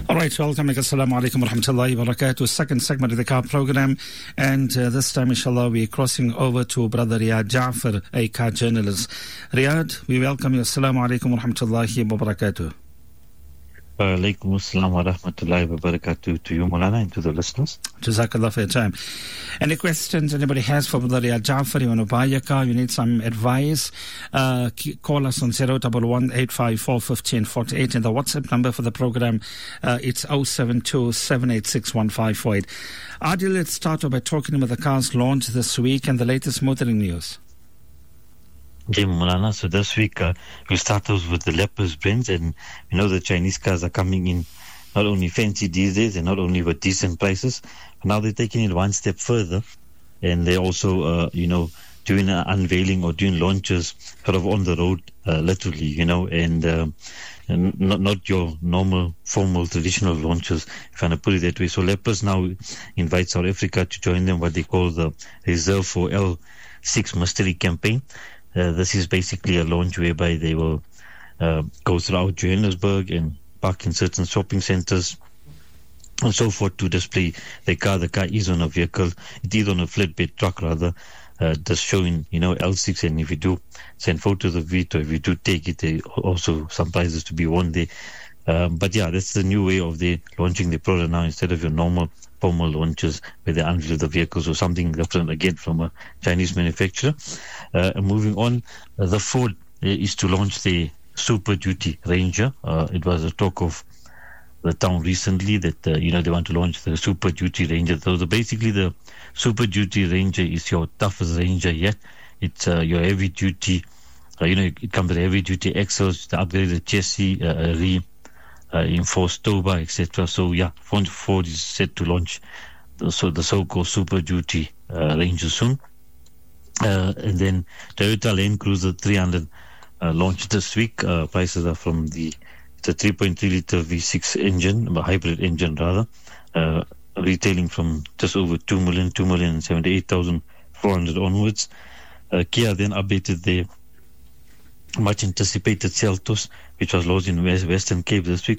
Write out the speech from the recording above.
All right, welcome. Assalamu alaikum wa rahmatullahi wa barakatuh. Second segment of the car program. And this time, inshallah, we're crossing over to Brother Riyad Jaffer, a car journalist. Riyad, we welcome you. Assalamu alaikum wa rahmatullahi wa barakatuh. Alaikum assalam wa rahmatullahi wa barakatuh to you, Maulana, and to the listeners. Jazakallah for your time. Any questions anybody has for Brother Riyad Jaffer? You want to buy a car, you need some advice, call us on 011-854-1548, and the WhatsApp number for the program, it's 072-786-1548. Adil, let's start off by talking about the car's launch this week and the latest motoring news. Okay, Maulana, so this week we start off with the Leopard's brands, and we know the Chinese cars are coming in not only fancy these days and not only with decent prices, but now they're taking it one step further, and they're also, doing an unveiling or doing launches sort of on the road, literally, and not your normal, formal, traditional launches, if I want to put it that way. So Leopards now invite South Africa to join them, what they call the Reserve for L6 Mystery campaign. This is basically a launch whereby they will go throughout Johannesburg and park in certain shopping centers and so forth to display the car. The car is on a vehicle. It is on a flatbed truck, rather, just showing, L6. And if you do send photos of it, or if you do take it, there are also some prizes to be won there. But yeah, that's the new way of they launching the product now, instead of your normal formal launches where they unveil the vehicles or something different again from a Chinese manufacturer. Moving on, the Ford is to launch the Super Duty Ranger. It was a talk of the town recently that, they want to launch the Super Duty Ranger. So basically the Super Duty Ranger is your toughest Ranger yet. It's your heavy duty, it comes with heavy duty axles, the upgraded chassis, enforced tow bar, etc. So yeah, Ford is set to launch the so-called Super Duty Ranger soon. And then Toyota Land Cruiser 300 launched this week. Prices are from it's a 3.3 liter V6 engine, a hybrid engine rather, retailing from just over 2,078,400 onwards. Kia then updated their much anticipated Seltos, which was launched in Western Cape this week,